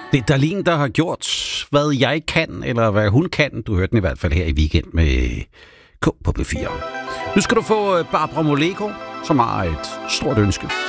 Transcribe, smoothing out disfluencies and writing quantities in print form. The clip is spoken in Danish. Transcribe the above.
Det er Darlene, der har gjort, hvad jeg kan, eller hvad hun kan. Du hørte den i hvert fald her i Weekend med K på B4. Nu skal du få Barbara Moleko, som har et stort ønske.